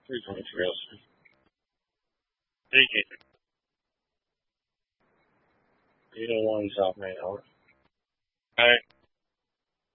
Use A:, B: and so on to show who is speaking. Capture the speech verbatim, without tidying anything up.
A: three twenty-three. Thank you. eight oh one South Main Hour. All right.